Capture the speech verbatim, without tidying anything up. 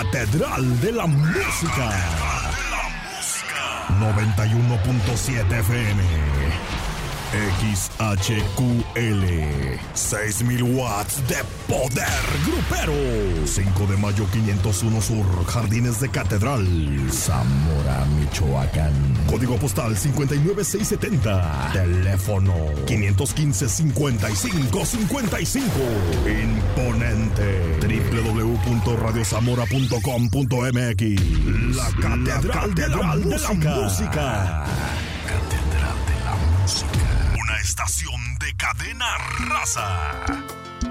Catedral de la Música. noventa y uno punto siete F M. X H Q L. seis mil watts de poder grupero. cinco de mayo quinientos uno Sur, Jardines de Catedral, Zamora, Michoacán. Código postal cincuenta y nueve seiscientos setenta. Teléfono quinientos quince, cincuenta y cinco cincuenta y cinco. Imponente. doble u doble u doble u punto radio zamora punto com punto m x. La Catedral de la Música. Catedral de la Música. Una estación de Cadena Raza.